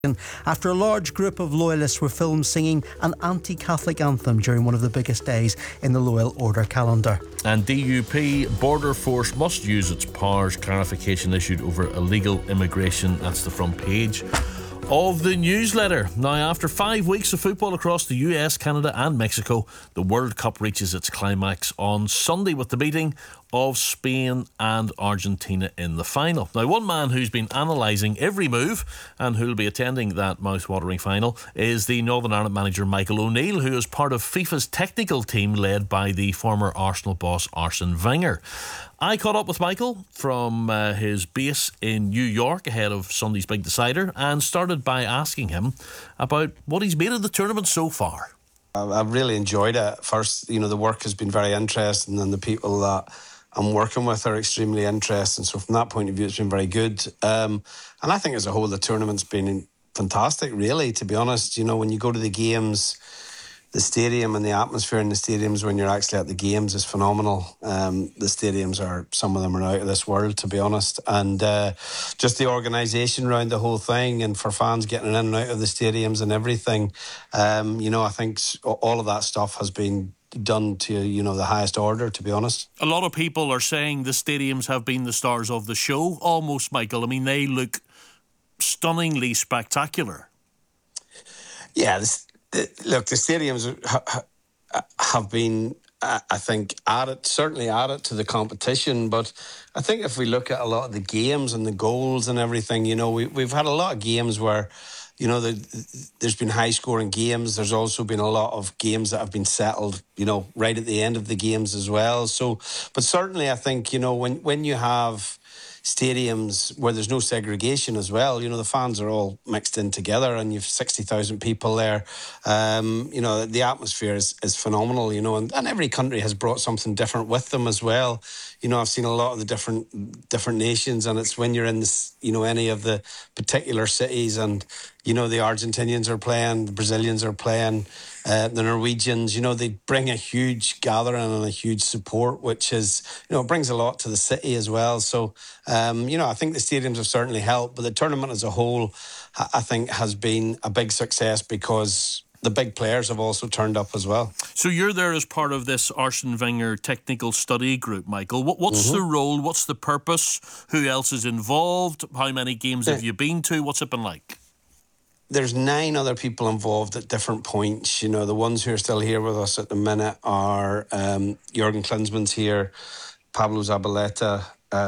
after a large group of loyalists were filmed singing an anti-Catholic anthem during one of the biggest days in the Loyal Order calendar. And DUP Border Force must use its powers, clarification issued over illegal immigration. That's the front page of the newsletter. Now, after 5 weeks of football across the US, Canada and Mexico, the World Cup reaches its climax on Sunday with the meeting of Spain and Argentina in the final. Now, one man who's been analysing every move and who'll be attending that mouth-watering final is the Northern Ireland manager Michael O'Neill, who is part of FIFA's technical team led by the former Arsenal boss Arsene Wenger. I caught up with Michael from his base in New York ahead of Sunday's big decider and started by asking him about what he's made of the tournament so far. I've really enjoyed it. First, the work has been very interesting and the people that I'm working with are extremely interesting. So from that point of view, it's been very good. And I think as a whole, the tournament's been fantastic, really, to be honest. When you go to the games, the stadium and the atmosphere in the stadiums when you're actually at the games is phenomenal. The stadiums some of them are out of this world, to be honest. And just the organisation around the whole thing and for fans getting in and out of the stadiums and everything, I think all of that stuff has been done to the highest order, to be honest. A lot of people are saying the stadiums have been the stars of the show almost, Michael. I mean, they look stunningly spectacular. Yeah, look, the stadiums have been, I think, certainly added to the competition. But I think if we look at a lot of the games and the goals and everything, we've had a lot of games where there's been high-scoring games. There's also been a lot of games that have been settled, right at the end of the games as well. So, but certainly I think, when you have stadiums where there's no segregation as well, the fans are all mixed in together and you've 60,000 people there. The atmosphere is phenomenal, and every country has brought something different with them as well. I've seen a lot of the different nations, and it's when you're in this, any of the particular cities and, the Argentinians are playing, the Brazilians are playing, the Norwegians, they bring a huge gathering and a huge support, which is, brings a lot to the city as well. So, I think the stadiums have certainly helped, but the tournament as a whole, I think, has been a big success because the big players have also turned up as well. So you're there as part of this Arsene Wenger technical study group, Michael. What's the role? What's the purpose? Who else is involved? How many games have you been to? What's it been like? There's 9 other people involved at different points. The ones who are still here with us at the minute are Jurgen Klinsmann's here, Pablo Zabaleta,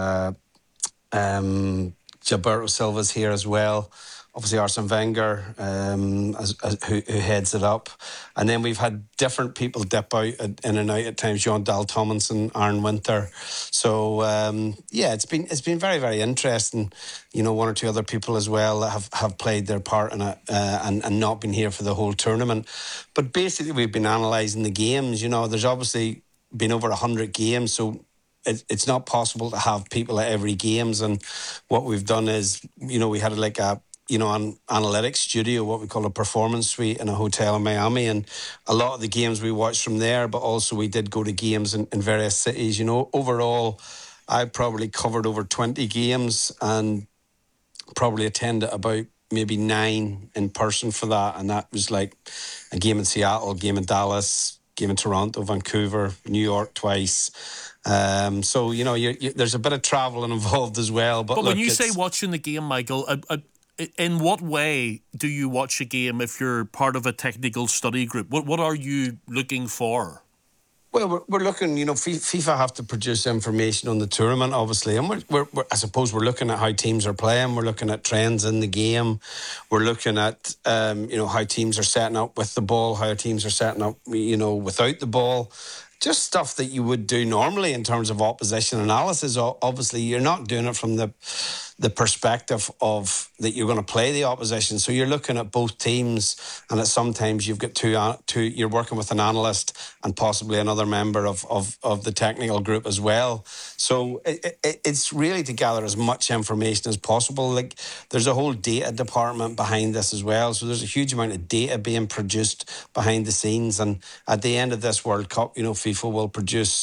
Gilberto Silva's here as well. Obviously Arsene Wenger, who heads it up. And then we've had different people dip out in and out at times, Jon Dahl Tomasson, Aaron Winter. So, it's been very, very interesting. 1 or 2 other people as well that have played their part in it and not been here for the whole tournament. But basically we've been analysing the games. There's obviously been over 100 games, so it's not possible to have people at every games. And what we've done is, we had like an analytics studio, what we call a performance suite in a hotel in Miami, and a lot of the games we watched from there, but also we did go to games in various cities. Overall, I probably covered over 20 games and probably attended about maybe 9 in person for that, and that was like a game in Seattle, a game in Dallas, game in Toronto, Vancouver, New York twice. So, there's a bit of travel involved as well. But when you say watching the game, Michael, in what way do you watch a game if you're part of a technical study group? What are you looking for? Well, we're looking, FIFA have to produce information on the tournament, obviously. And I suppose we're looking at how teams are playing. We're looking at trends in the game. We're looking at, how teams are setting up with the ball, how teams are setting up, without the ball. Just stuff that you would do normally in terms of opposition analysis. Obviously, you're not doing it from the perspective of that you're going to play the opposition. So you're looking at both teams, and sometimes you've got two. You're working with an analyst and possibly another member of the technical group as well. So it's really to gather as much information as possible. Like, there's a whole data department behind this as well. So there's a huge amount of data being produced behind the scenes. And at the end of this World Cup, FIFA will produce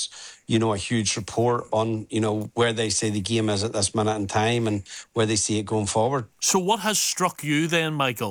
a huge report on, where they say the game is at this minute in time and where they see it going forward. So what has struck you then, Michael?